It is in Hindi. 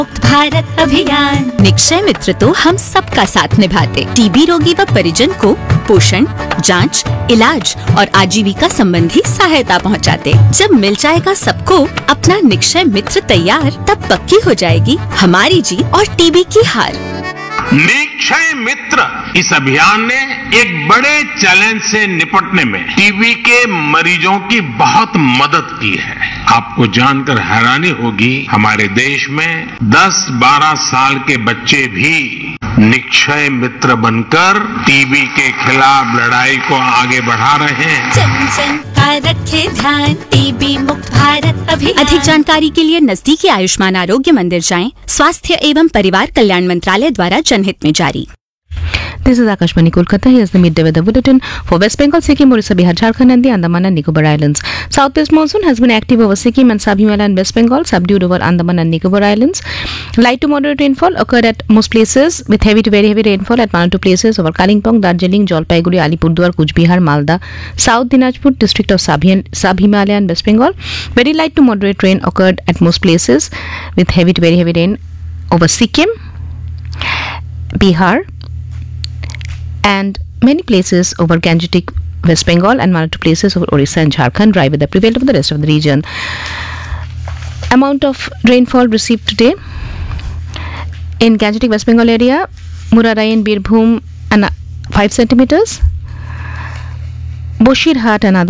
भारत अभियान। निक्षय मित्र तो हम सबका साथ निभाते, टीबी रोगी व परिजन को पोषण, जांच, इलाज और आजीविका संबंधी सहायता पहुंचाते। जब मिल जाएगा सबको अपना निक्षय मित्र तैयार, तब पक्की हो जाएगी हमारी जीत और टीबी की हार। निक्षय मित्र इस अभियान ने एक बड़े चैलेंज से निपटने में टीबी के मरीजों की बहुत मदद की है। आपको जानकर हैरानी होगी, हमारे देश में 10-12 साल के बच्चे भी निक्षय मित्र बनकर टीबी के खिलाफ लड़ाई को आगे बढ़ा रहे हैं। जन जन का रखे ध्यान, टीबी मुक्त भारत अभियान। अधिक जानकारी के लिए नजदीकी आयुष्मान आरोग्य मंदिर जाएं। स्वास्थ्य एवं परिवार कल्याण मंत्रालय द्वारा जनहित में जारी। This is Akashvani Kolkata. Here's the midday weather bulletin for West Bengal, Sikkim, Orissa, Bihar, Jharkhand and the Andaman and Nicobar Islands. Southwest monsoon has been active over Sikkim and Sub-Himalayan and West Bengal, subdued over Andaman and Nicobar Islands. Light to moderate rainfall occurred at most places, with heavy to very heavy rainfall at 1 or 2 places over Kalimpong, Darjeeling, Jalpaiguri, Alipurduar, Kuch Bihar, Malda, South Dinajpur, district of Sub-Himalayan and West Bengal. Very light to moderate rain occurred at most places, with heavy to very heavy rain over Sikkim, Bihar, and many places over Gangetic, West Bengal, and 1 or 2 places over Orissa and Jharkhand. Dry weather prevailed over the rest of the region. Amount of rainfall received today in Gangetic, West Bengal area, Murarai and Birbhum, and 5 centimeters. Boshirhat and other